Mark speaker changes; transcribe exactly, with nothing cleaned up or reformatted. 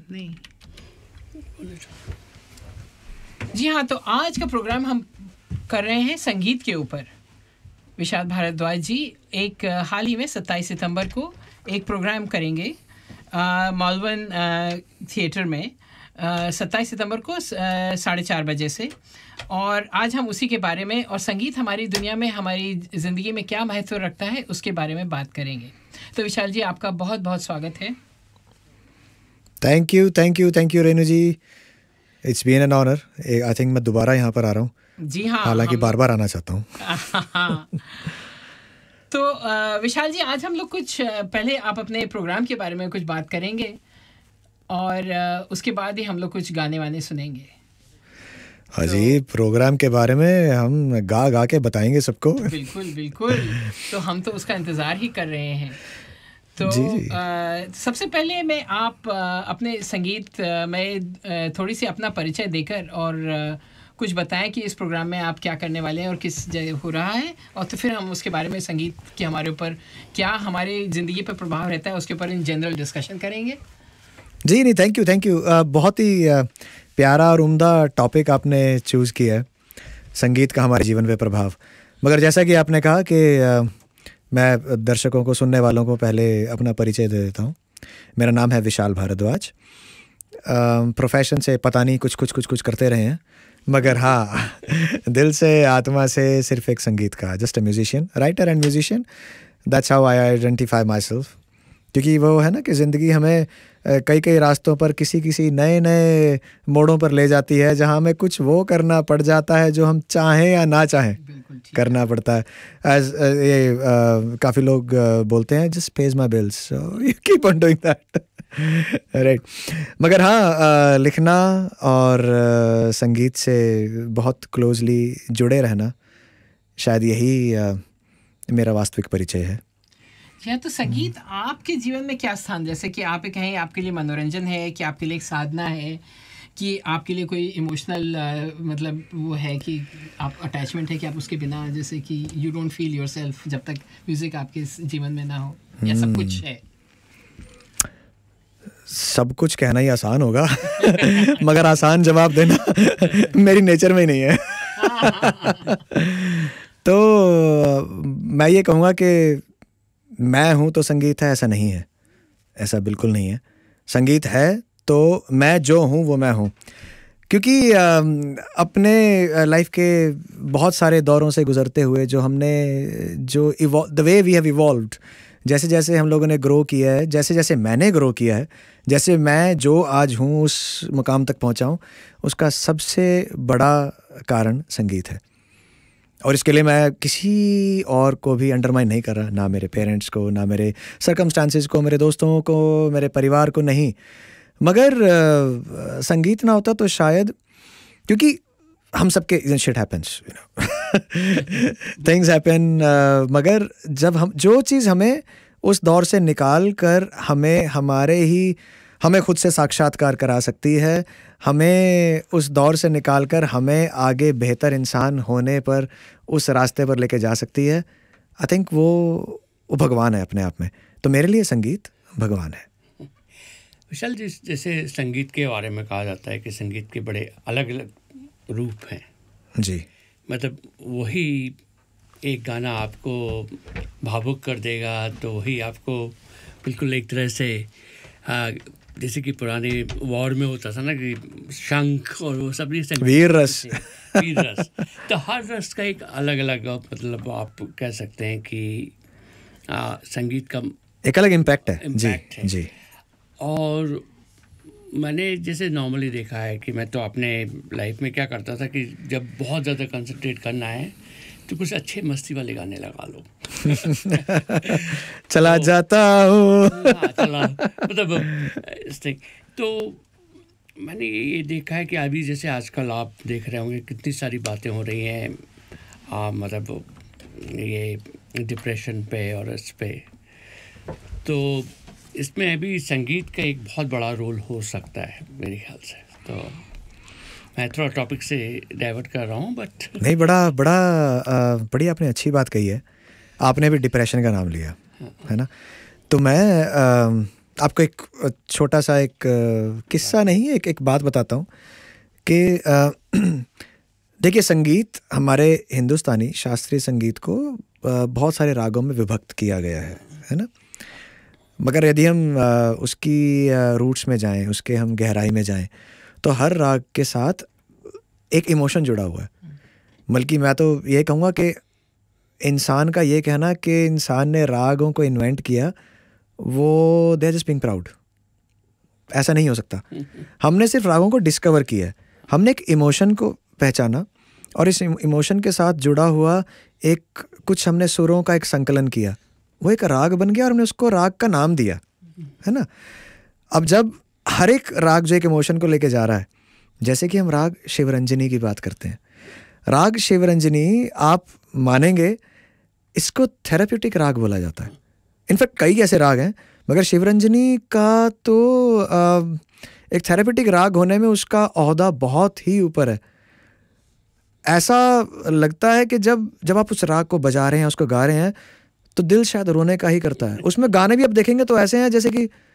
Speaker 1: नहीं। जी हाँ, तो आज का प्रोग्राम हम कर रहे हैं संगीत के ऊपर। विशाल भारद्वाज जी एक हाल ही में सत्ताईस सितंबर को एक प्रोग्राम करेंगे मालवन थिएटर में सत्ताईस सितंबर को साढ़े चार बजे से, और आज हम उसी के बारे में और संगीत हमारी दुनिया में, हमारी ज़िंदगी में क्या महत्व रखता है उसके बारे में बात करेंगे। तो विशाल जी, आपका बहुत बहुत स्वागत है।
Speaker 2: Thank you thank you thank you Renu ji, it's been an honour. I think मैं दोबारा यहाँ पर आ रहा हूँ।
Speaker 1: जी हाँ,
Speaker 2: हालांकि बार बार आना चाहता हूँ।
Speaker 1: तो विशाल जी, आज हम लोग कुछ पहले आप अपने प्रोग्राम के बारे में कुछ बात करेंगे और उसके बाद ही हम लोग कुछ गाने वाने सुनेंगे।
Speaker 2: हाँ तो, जी, प्रोग्राम के बारे में हम गा गा के बताएंगे सबको।
Speaker 1: बिल्कुल बिल्कुल, तो हम तो उसका इंतज़ार ही कर रहे हैं। तो
Speaker 2: जी जी।
Speaker 1: आ, सबसे पहले मैं आप आ, अपने संगीत आ, में थोड़ी सी अपना परिचय देकर और आ, कुछ बताएं कि इस प्रोग्राम में आप क्या करने वाले हैं और किस जगह हो रहा है, और तो फिर हम उसके बारे में संगीत के हमारे ऊपर क्या हमारी ज़िंदगी पर प्रभाव रहता है उसके ऊपर इन जनरल डिस्कशन करेंगे।
Speaker 2: जी नहीं, थैंक यू थैंक यू। बहुत ही uh, प्यारा और उम्दा टॉपिक आपने चूज़ किया है, संगीत का हमारे जीवन पे प्रभाव। मगर जैसा कि आपने कहा कि uh, मैं दर्शकों को, सुनने वालों को पहले अपना परिचय दे देता हूँ। मेरा नाम है विशाल भारद्वाज। प्रोफेशन uh, से पता नहीं कुछ कुछ कुछ कुछ करते रहे हैं, मगर हाँ दिल से, आत्मा से सिर्फ एक संगीत का, just a musician, writer and musician. That's how I identify my self. क्योंकि वो है ना कि ज़िंदगी हमें कई कई रास्तों पर, किसी किसी नए नए मोड़ों पर ले जाती है, जहाँ हमें कुछ वो करना पड़ जाता है जो हम चाहें या ना चाहें करना पड़ता है। एज ये काफ़ी लोग बोलते हैं just page my bills, so you keep on doing that, right. मगर हाँ, लिखना और संगीत से बहुत क्लोजली जुड़े रहना, शायद यही मेरा वास्तविक परिचय है।
Speaker 1: या तो संगीत आपके जीवन में क्या स्थान, जैसे कि आप कहें आपके लिए मनोरंजन है, कि आपके लिए एक साधना है, कि आपके लिए कोई इमोशनल uh, मतलब वो है कि आप अटैचमेंट है कि आप उसके बिना, जैसे कि यू डोंट फील योरसेल्फ जब तक म्यूजिक आपके जीवन में ना हो, या सब कुछ है?
Speaker 2: सब कुछ कहना ही आसान होगा मगर आसान जवाब देना मेरी नेचर में ही नहीं है। तो मैं ये कहूँगा कि मैं हूँ तो संगीत है, ऐसा नहीं है, ऐसा बिल्कुल नहीं है। संगीत है तो मैं जो हूँ वो मैं हूँ, क्योंकि अपने लाइफ के बहुत सारे दौरों से गुजरते हुए जो हमने, जो the way we have evolved, जैसे जैसे हम लोगों ने ग्रो किया है, जैसे जैसे मैंने ग्रो किया है, जैसे मैं जो आज हूँ उस मुकाम तक पहुँचा हूँ, उसका सबसे बड़ा कारण संगीत है। और इसके लिए मैं किसी और को भी अंडरमाइन नहीं कर रहा, ना मेरे पेरेंट्स को, ना मेरे सर्कमस्टांसेस को, मेरे दोस्तों को, मेरे परिवार को नहीं। मगर uh, संगीत ना होता तो शायद, क्योंकि हम सबके shit happens, you know, things happen, मगर जब हम, जो चीज़ हमें उस दौर से निकाल कर हमें हमारे ही हमें खुद से साक्षात्कार करा सकती है, हमें उस दौर से निकाल कर हमें आगे बेहतर इंसान होने पर, उस रास्ते पर लेके जा सकती है, आई थिंक वो वो भगवान है अपने आप में। तो मेरे लिए संगीत भगवान है।
Speaker 3: विशाल जी, जैसे संगीत के बारे में कहा जाता है कि संगीत के बड़े अलग अलग रूप हैं। जी, मतलब वही एक गाना आपको भावुक कर देगा, तो वही आपको बिल्कुल एक तरह से आ, जैसे कि पुराने वॉर में होता था ना कि शंख और वो सब,
Speaker 2: वीर रस
Speaker 3: वीर रस तो हर रस का एक अलग अलग, मतलब आप कह सकते हैं कि आ, संगीत का
Speaker 2: एक अलग इम्पैक्ट है।
Speaker 3: इम्पैक्ट
Speaker 2: जी,
Speaker 3: है
Speaker 2: जी।
Speaker 3: और मैंने जैसे नॉर्मली देखा है कि मैं तो अपने लाइफ में क्या करता था कि जब बहुत ज़्यादा कंसंट्रेट करना है तो कुछ अच्छे मस्ती वाले गाने लगा लो
Speaker 2: चला
Speaker 3: तो,
Speaker 2: जाता हूँ
Speaker 3: हाँ, चला, मतलब तो मैंने ये देखा है कि अभी जैसे आजकल आप देख रहे होंगे कितनी सारी बातें हो रही हैं, आ, मतलब ये डिप्रेशन पे और इस पे, तो इसमें अभी संगीत का एक बहुत बड़ा रोल हो सकता है मेरे ख्याल से। तो मैं थोड़ा टॉपिक से डाइवर्ट कर रहा हूँ, बट
Speaker 2: नहीं, बड़ा बड़ा बड़ी आपने अच्छी बात कही है। आपने भी डिप्रेशन का नाम लिया है ना, तो मैं आपको एक छोटा सा एक किस्सा नहीं एक एक बात बताता हूँ कि देखिए, संगीत हमारे हिंदुस्तानी शास्त्रीय संगीत को बहुत सारे रागों में विभक्त किया गया है, है ना। मगर यदि हम उसकी रूट्स में जाएं, उसके हम गहराई में जाएं, तो हर राग के साथ एक इमोशन जुड़ा हुआ है। बल्कि मैं तो ये कहूँगा कि इंसान का ये कहना कि इंसान ने रागों को इन्वेंट किया, वो they are just being proud, ऐसा नहीं हो सकता। हमने सिर्फ रागों को डिस्कवर किया है, हमने एक इमोशन को पहचाना और इस इमोशन के साथ जुड़ा हुआ एक कुछ हमने सुरों का एक संकलन किया, वो एक राग बन गया और हमने उसको राग का नाम दिया, है ना। अब जब हर एक राग जो एक इमोशन को लेके जा रहा है, जैसे कि हम राग शिवरंजनी की बात करते हैं, राग शिवरंजनी आप मानेंगे इसको थेराप्यूटिक राग बोला जाता है। इनफैक्ट कई ऐसे राग हैं, मगर शिवरंजनी का तो आ, एक थेराप्यूटिक राग होने में उसका ओहदा बहुत ही ऊपर है। ऐसा लगता है कि जब जब आप उस राग को बजा रहे हैं, उसको गा रहे हैं, तो दिल शायद रोने का ही करता है। उसमें गाने भी आप देखेंगे तो ऐसे हैं जैसे कि